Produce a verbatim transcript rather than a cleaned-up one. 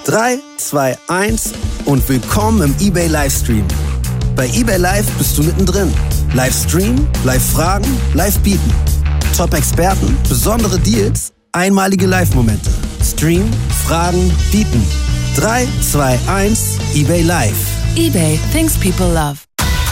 drei, zwei, eins und willkommen im eBay Livestream. Bei eBay Live bist du mittendrin. Livestream, Live-Fragen, Live-Bieten. Top-Experten, besondere Deals, einmalige Live-Momente. Stream, Fragen, Bieten. drei, zwei, eins, eBay Live. eBay, things people love.